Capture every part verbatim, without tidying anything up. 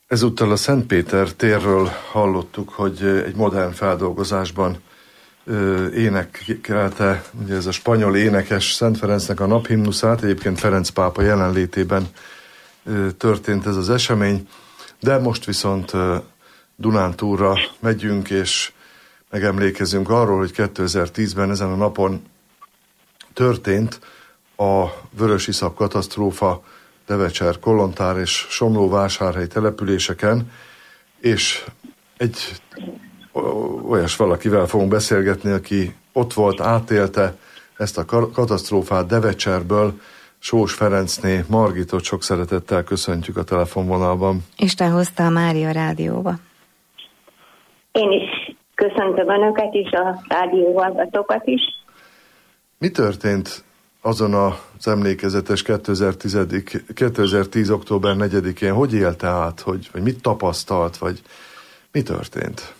Ezúttal a Szentpéter térről hallottuk, hogy egy modern feldolgozásban énekelte, ugye ez a spanyol énekes Szent Ferencnek a naphimnuszát, egyébként Ferenc pápa jelenlétében történt ez az esemény, de most viszont Dunántúlra megyünk, és megemlékezünk arról, hogy kétezer-tízben ezen a napon történt a vörösiszap katasztrófa Devecser, Kollontár és Somló-Vásárhely településeken, és egy olyas valakivel fogunk beszélgetni, aki ott volt, átélte ezt a katasztrófát Devecserből. Sós Ferencné Margitot sok szeretettel köszöntjük a telefonvonalban. Isten hozta a Mária Rádióba. Én is köszöntöm Önöket is, a rádióhallgatókat is. Mi történt azon az emlékezetes kétezer-tíz. október negyedikén? Hogy élte át, hogy, vagy mit tapasztalt, vagy mi történt?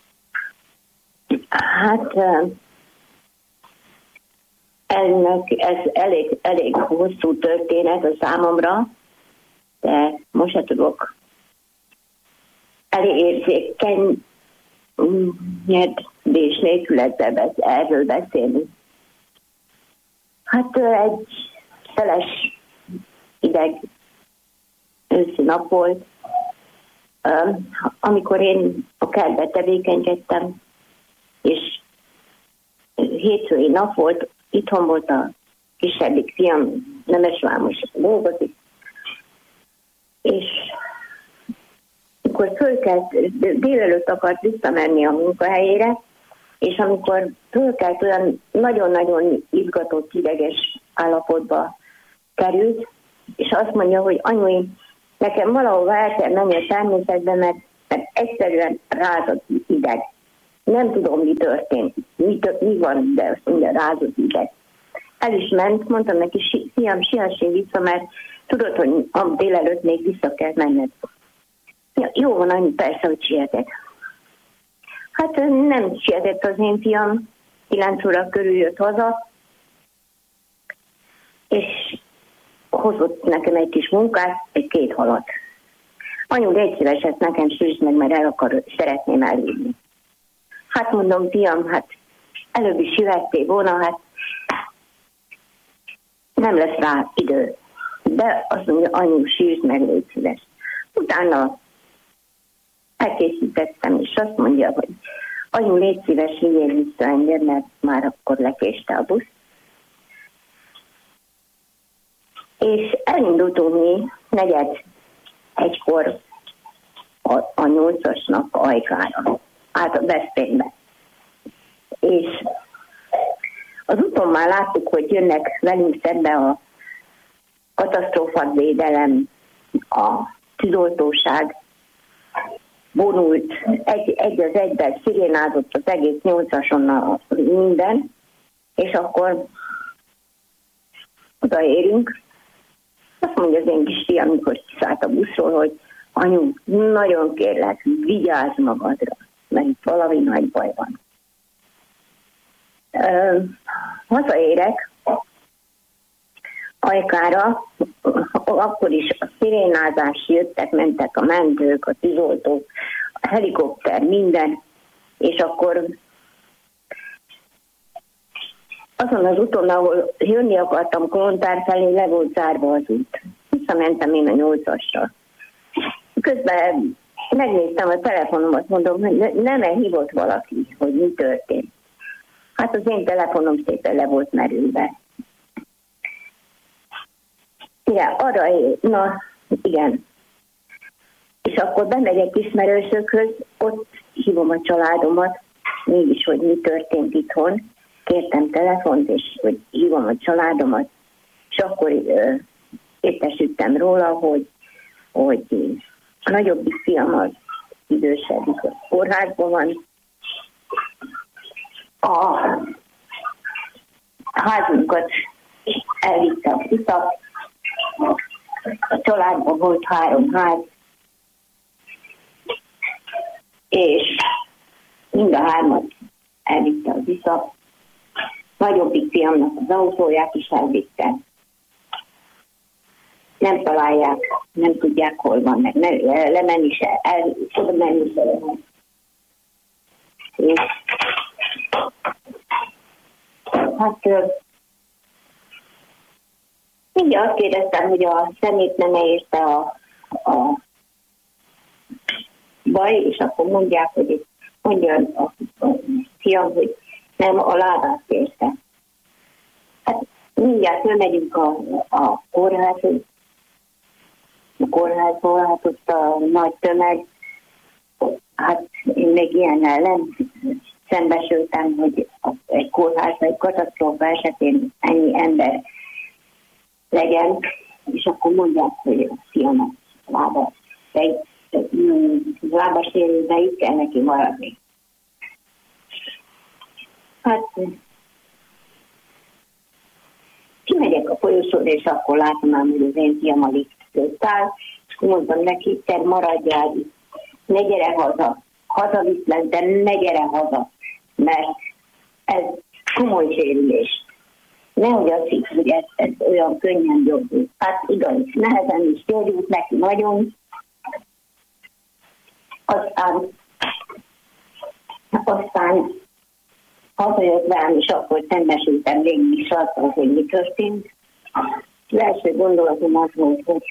Hát ennek ez elég, elég hosszú történet a számomra, de most se tudok elég érzékeny nyerdés nélkül erről beszélni. Hát egy szeles, ideg őszi nap volt, amikor én a kertbe tevékenykedtem, és hétfői nap volt, itthon volt a kisebbik fiam, Nemesvámos dolgozik, és akkor fölkelt, délelőtt akart visszamenni a munkahelyére, és amikor fölkelt, olyan nagyon-nagyon izgatott, ideges állapotba került, és azt mondja, hogy anyu, nekem valahol el kell menni a természetbe, mert, mert egyszerűen rázott ideg. Nem tudom, mi történt, mi, tört, mi van, de azt mondja, rázott ideg. El is ment, mondtam neki, fiam, siessé vissza, mert tudod, hogy a délelőtt még vissza kell menned. Ja, jó van, annyi, persze, hogy sietek. Hát nem sietett az én fiam, kilenc óra körül jött haza, és hozott nekem egy kis munkát, egy két halat. Anyu, légy szíves, ezt nekem süsd meg, mert el akar, szeretném elhívni. Hát mondom, fiam, hát előbb is jöhettél volna, hát nem lesz rá idő. De azt mondja, anyu, süsd meg, légy szíves. Utána elkészítettem, és azt mondja, hogy anyu, légy szíves, vigyél vissza engem, mert már akkor lekéste a busz. És elindultunk mi negyed egykor a, a nyolcasnak Ajkára, át a Veszprémbe. És az úton már láttuk, hogy jönnek velünk szembe a katasztrófavédelem, a tűzoltóság, vonult, egy, egy az egyben szirénázott az egész nyolcason minden, és akkor odaérünk. Azt mondja az én kis fiam, amikor kiszállt a buszról, hogy anyu, nagyon kérlek, vigyázz magadra, mert itt valami nagy baj van. Uh, hazaérek Ajkára, akkor is a szirénázás, jöttek, mentek a mentők, a tűzoltók, a helikopter, minden, és akkor azon az úton, ahol jönni akartam Kollontár felé, le volt zárva az út. Visszamentem én a nyolcasra. Közben megnéztem a telefonomat, mondom, hogy nem-e hívott valaki, hogy mi történt. Hát az én telefonom szépen le volt merülve. Ja, arra, na, igen. És akkor bemegyek ismerősökhöz, ott hívom a családomat, mégis, hogy mi történt itthon. Kértem telefont, és hogy hívom a családomat, és akkor ö, értesültem róla, hogy, hogy a nagyobbik fiam az idősebbik, a kórházban van. A házunkat elvitte a utat, a családban volt három ház, és mind a hármat elvitte az iszap. Nagyobbik fiamnak az autóját is elvitte. nem találják, nem tudják, hol van, meg ne, lemenni se, el, oda menni se lehet. És hát mindjárt azt kérdeztem, hogy a szemét nem érte a, a baj, és akkor mondják, hogy mondja a, a fiam, hogy nem a lábát érte. Hát mindjárt fölmegyünk a, a kórházhoz, a kórházból, hát ott a nagy tömeg, hát én még ilyennel nem szembesültem, hogy egy kórházban, egy katasztrófa esetén ennyi ember legyen, és akkor mondják, hogy a fiamat lába, egy lábasérülve itt kell neki maradni. Hát kimegyek a folyosóra, és akkor látom ám, hogy az én fiam alig között áll, és akkor mondom neki, te maradjál itt, ne gyere haza, hazaviszlek, de ne gyere haza, mert ez komoly sérülés. Nehogy azt hisz, hogy ez, ez olyan könnyen gyógyul. Hát igaz, nehezen is gyógyult neki nagyon. Aztán, aztán hazajött velem, és akkor szembesültem végig is azzal, hogy mi történt. Az első gondolatom az volt, hogy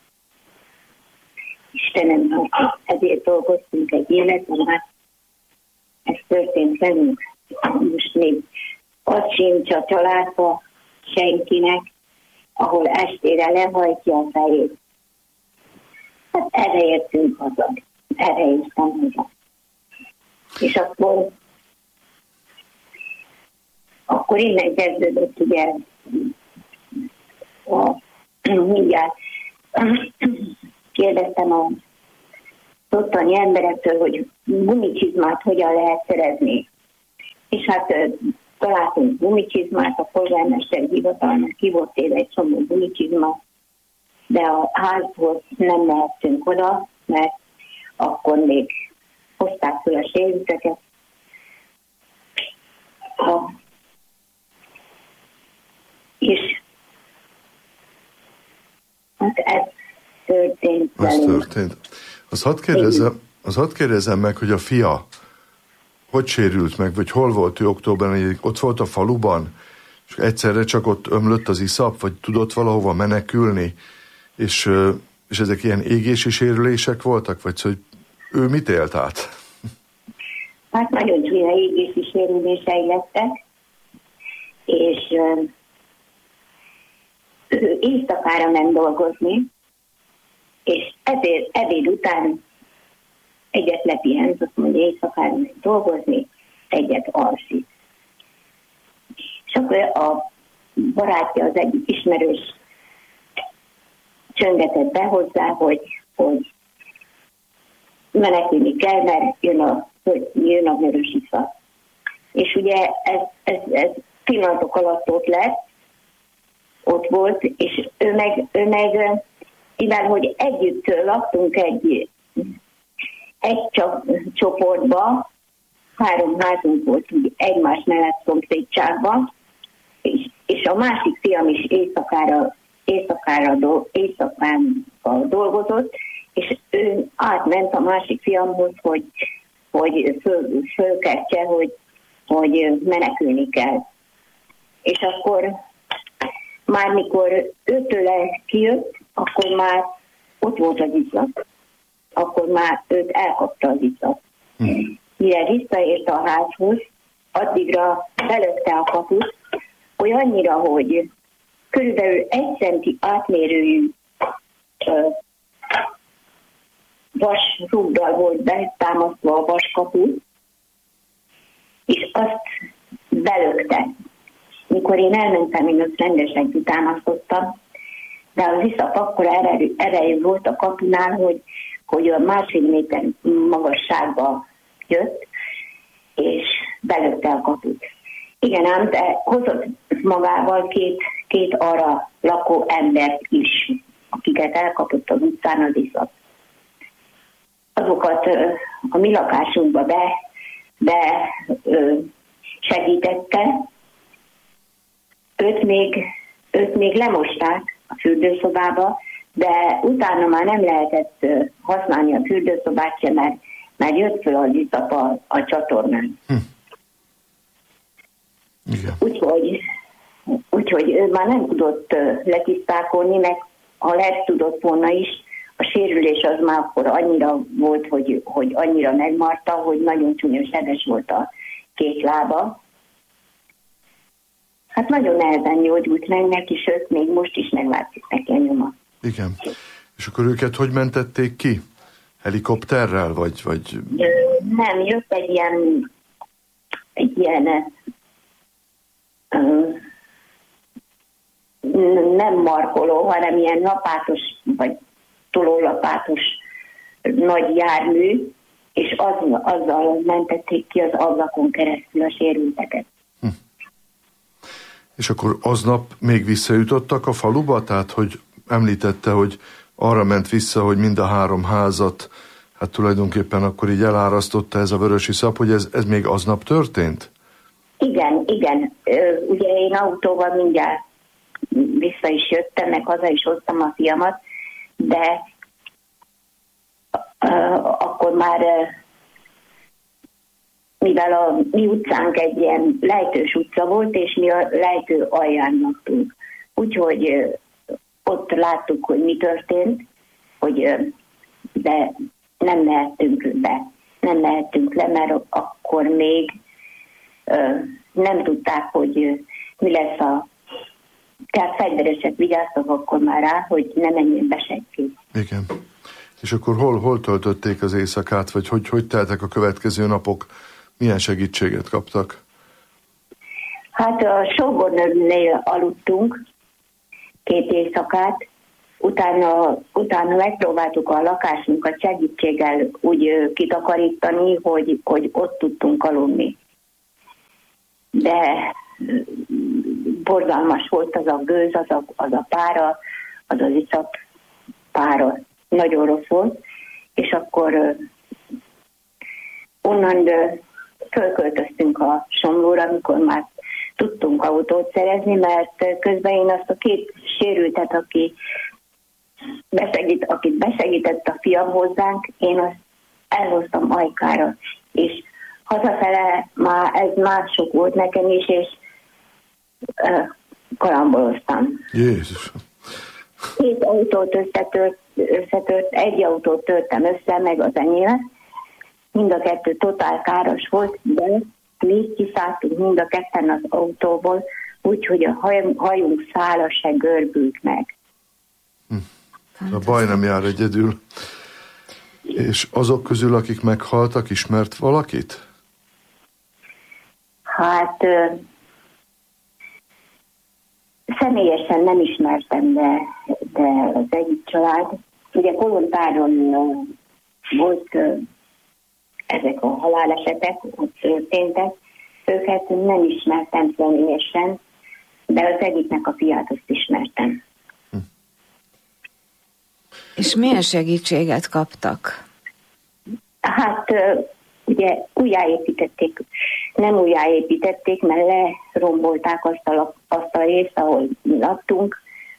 Istenem, ezért dolgoztunk egy életben, hát ez történt velünk. Most még az sincs a családba senkinek, ahol estére lehajtja a fejét. Hát erre értünk haza. Erre értem haza. És akkor akkor innen kezdődött ugye a, mindjárt kérdeztem a ottani emberektől, hogy gumicsizmát hogyan lehet szerezni. És hát találtunk gumicsizmát, a polgármester hivatalnak ki volt téve egy csomó gumicsizma, de a házhoz nem mehettünk oda, mert akkor még hozták fel a sérülteket. A És hát ez történt. Ez történt. Az hadd kérdezzem, az hadd kérdezzem meg, hogy a fia hogy sérült meg, vagy hol volt ő októberben, ott volt a faluban, és egyszerre csak ott ömlött az iszap, vagy tudott valahova menekülni, és, és ezek ilyen égési sérülések voltak, vagy hogy ő mit élt át? Hát nagyon csúnya égési sérülései lettek, és ő éjszakára ment dolgozni, és ezért ebéd után egyet lepihent, azt mondja, éjszakára ment dolgozni, egyet alszik. És akkor a barátja, az egyik ismerős csöngetett be hozzá, hogy, hogy menekülni kell, mert jön a, jön a vörös iszap. És ugye ez, ez, ez pillanatok alatt ott lett, ott volt, és ő meg, ő meg mivel hogy együtt laktunk egy, egy csoportba, három házunk volt úgy egymás mellett szomszédságban, és, és a másik fiam is éjszakára, éjszakára, éjszakára dolgozott, és ő átment a másik fiamhoz, hogy, hogy föl, fölkertse, hogy, hogy menekülni kell. És akkor már mikor őtőle kijött, akkor már ott volt az iszap. Akkor már őt elkapta az iszap. Hmm. Mire visszaért a házhoz, addigra belökte a kaput, olyannyira, hogy körülbelül egy centi átmérőjű vasrúddal volt betámasztva a vaskapu, és azt belökte. Mikor én elmentem, én azt rendesen kitámasztottam, de az iszap akkor erejű, erejű volt a kapunál, hogy, hogy a másfél méter magasságba jött, és belökte a kaput. Igen ám, de hozott magával két, két arra lakó embert is, akiket elkapott az utcán az iszap. Azokat a mi lakásunkba be, be segítette, őt még, őt még lemosták a fürdőszobába, de utána már nem lehetett használni a fürdőszobát sem, mert, mert jött föl az iszap a, a csatornán. Hm. Igen. Úgyhogy, úgyhogy ő már nem tudott letisztálkodni, meg ha le tudott volna is, a sérülés az már akkor annyira volt, hogy, hogy annyira megmarta, hogy nagyon csúnya sebes volt a két lába. Hát nagyon nehezen gyógyult meg neki, sőt, még most is meglátszik neki a nyoma. Igen. És akkor őket hogy mentették ki? Helikopterrel, vagy... vagy... Nem, jött egy ilyen, egy ilyen uh, nem markoló, hanem ilyen lapátos, vagy tolólapátos nagy jármű, és az, azzal mentették ki az ablakon keresztül a sérülteket. Hm. És akkor aznap még visszajutottak a faluba? Tehát, hogy említette, hogy arra ment vissza, hogy mind a három házat, hát tulajdonképpen akkor így elárasztotta ez a vörösiszap, hogy ez, ez még aznap történt? Igen, igen. Ugye én autóval mindjárt vissza is jöttem, meg haza is hoztam a fiamat, de uh, akkor már, uh, mivel a mi utcánk egy ilyen lejtős utca volt, és mi a lejtő alján laktunk. Úgyhogy uh, ott láttuk, hogy mi történt, hogy uh, de nem mehettünk be. Nem mehettünk le, mert akkor még uh, nem tudták, hogy uh, mi lesz a... Tehát fegyveresek vigyáztak akkor már rá, hogy ne menjünk be senki. Igen. És akkor hol, hol töltötték az éjszakát, vagy hogy, hogy teltek a következő napok? Milyen segítséget kaptak? Hát a sógornőnél aludtunk két éjszakát, utána, utána megpróbáltuk a lakásunkat segítséggel úgy kitakarítani, hogy, hogy ott tudtunk aludni. De borzalmas volt az a gőz, az a, az a pára, az az iszap pára. Nagyon rossz volt, és akkor uh, onnan uh, fölköltöztünk a Somlóra, amikor már tudtunk autót szerezni, mert uh, közben én azt a két sérültet, aki besegít, akit besegített a fiam hozzánk, én azt elhoztam Ajkára, és hazafele már ez mások volt nekem is, és uh, kalamboloztam. Jézus! Két autót összetört, összetört, egy autót törtem össze, meg az enyémet. Mind a kettő totál káros volt, de mi kiszálltunk mind a ketten az autóból, úgyhogy a hajunk szála se görbült meg. Hm. A baj nem jár egyedül. És azok közül, akik meghaltak, ismert valakit? Hát személyesen nem ismertem, de, de az egyik család, ugye Kolontáron volt ezek a halálesetek, ott történtek, őket nem ismertem személyesen, de az egyiknek a fiát azt ismertem. Hm. És milyen segítséget kaptak? Hát ugye újjáépítették, nem újjáépítették, mert lerombolták azt a, azt a részt, ahol mi laktunk,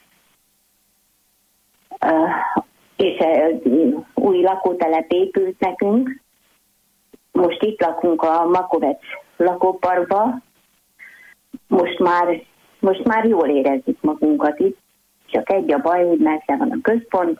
uh, és uh, új lakótelep épült nekünk. Most itt lakunk a Makovec lakóparkba, most már, most már jól érezzük magunkat itt, csak egy a baj, hogy messze van a központ.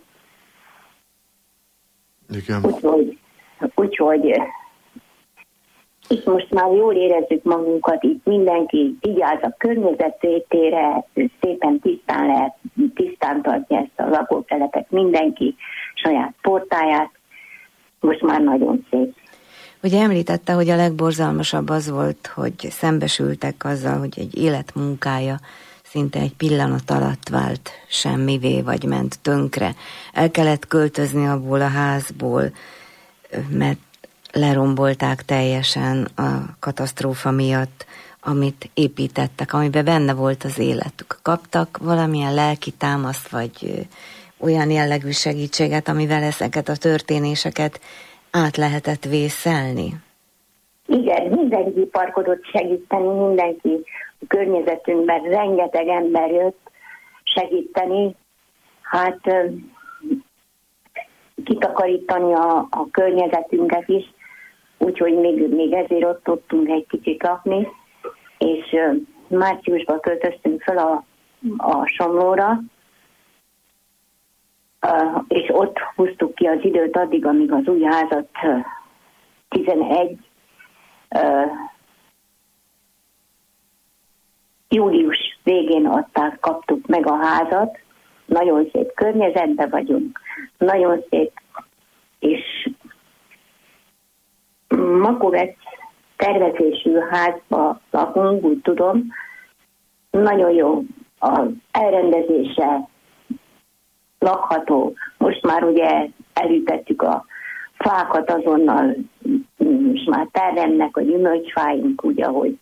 Igen. Úgyhogy, úgyhogy itt most már jól érezzük magunkat, itt mindenki vigyáz a környezetére, szépen tisztán lehet, tisztán tartja ezt a lakótelepet, mindenki saját portáját, most már nagyon szép. Ugye említette, hogy a legborzalmasabb az volt, hogy szembesültek azzal, hogy egy életmunkája szinte egy pillanat alatt vált semmivé, vagy ment tönkre. El kellett költözni abból a házból, mert lerombolták teljesen a katasztrófa miatt, amit építettek, amiben benne volt az életük. Kaptak valamilyen lelki támaszt, vagy olyan jellegű segítséget, amivel ezeket a történéseket át lehetett vészelni? Igen, mindenki parkodott segíteni, mindenki a környezetünkben, rengeteg ember jött segíteni. hát kitakarítani a, a környezetünket is, úgyhogy még, még ezért ott tudtunk egy kicsit lakni, és márciusban költöztünk fel a, a Somlóra, és ott húztuk ki az időt addig, amíg az új házat tizenegy július végén adták, kaptuk meg a házat. Nagyon szép környezetben vagyunk, nagyon szép, és Makovec tervezésű házba lakunk, úgy tudom. Nagyon jó az elrendezése, lakható. Most már ugye elütettük a fákat azonnal, most már teremnek a gyümölcsfáink, úgy, ahogy.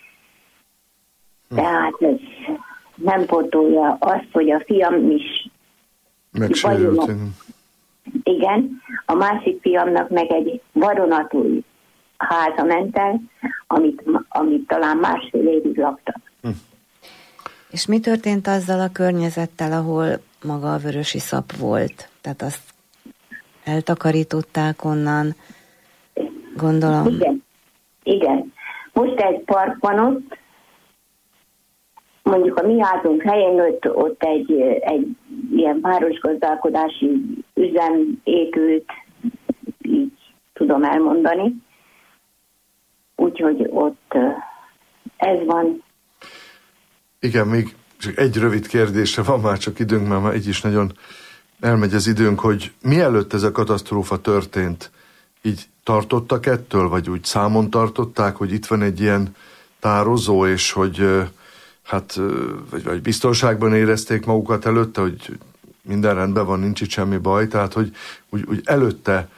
Tehát ez nem pótolja azt, hogy a fiam is megsérült. Igen, a másik fiamnak meg egy vadonatúj háza ment el, amit, amit talán másfél évig laktak. Hm. És mi történt azzal a környezettel, ahol maga a vörösiszap volt? Tehát azt eltakarították onnan, gondolom. Igen, igen. Most egy park van ott, mondjuk a mi házunk helyén ott, ott egy, egy ilyen városgazdálkodási üzem épült, így tudom elmondani. Úgyhogy ott ez van. Igen, még csak egy rövid kérdésre van már csak időnk, mert már így is nagyon elmegy az időnk, hogy mielőtt ez a katasztrófa történt, így tartottak ettől, vagy úgy számon tartották, hogy itt van egy ilyen tározó, és hogy hát, vagy, vagy biztonságban érezték magukat előtte, hogy minden rendben van, nincs itt semmi baj, tehát, hogy úgy, úgy előtte,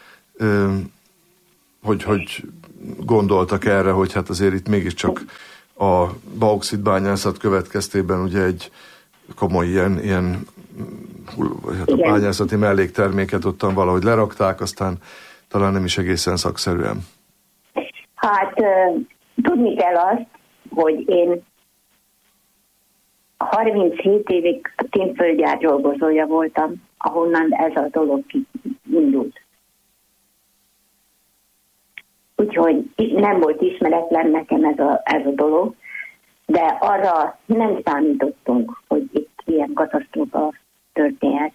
hogy, hogy gondoltak erre, hogy hát azért itt mégiscsak a bauxit bányászat következtében ugye egy komoly ilyen, ilyen hát a bányászati mellékterméket ottan valahogy lerakták, aztán talán nem is egészen szakszerűen. Hát tudni kell azt, hogy én harminchét évig a Tinföldgyár dolgozója voltam, ahonnan ez a dolog indult. Úgyhogy nem volt ismeretlen nekem ez a, ez a dolog, de arra nem számítottunk, hogy itt ilyen katasztrófa történhet.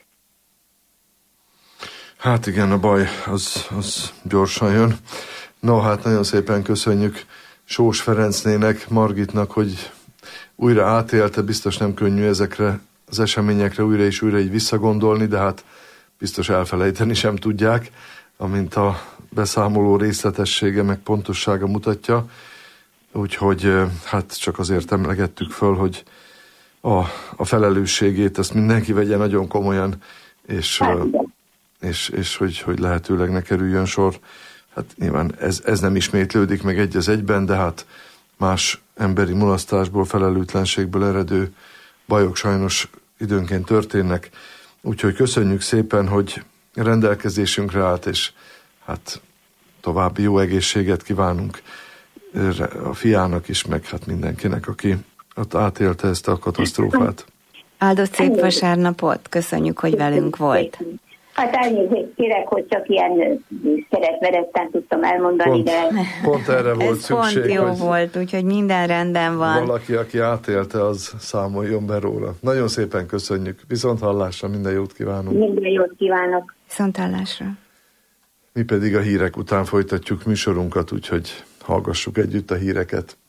Hát igen, a baj az, az gyorsan jön. No, hát nagyon szépen köszönjük Sós Ferencnének, Margitnak, hogy újra átélte, biztos nem könnyű ezekre az eseményekre újra és újra így visszagondolni, de hát biztos elfelejteni sem tudják, amint a beszámoló részletessége meg pontossága mutatja. Úgyhogy hát csak azért emlegettük föl, hogy a, a felelősségét ezt mindenki vegye nagyon komolyan, és, és, és hogy, hogy lehetőleg ne kerüljön sor. Hát nyilván ez, ez nem ismétlődik meg egy az egyben, de hát más emberi mulasztásból, felelőtlenségből eredő bajok sajnos időnként történnek. Úgyhogy köszönjük szépen, hogy rendelkezésünkre állt, és hát további jó egészséget kívánunk a fiának is, meg hát mindenkinek, aki ott átélte ezt a katasztrófát. Áldott szép vasárnapot, köszönjük, hogy velünk volt. Hát elnézést kérek, hogy csak ilyen szeretvedetten tudtam elmondani, pont, de... Pont erre volt ez szükség, pont jó hogy volt, úgyhogy minden rendben van. Valaki, aki átélte, az számoljon be róla. Nagyon szépen köszönjük. Viszont hallásra, minden jót kívánunk. Minden jót kívánok. Viszont hallásra. Mi pedig a hírek után folytatjuk műsorunkat, úgyhogy hallgassuk együtt a híreket.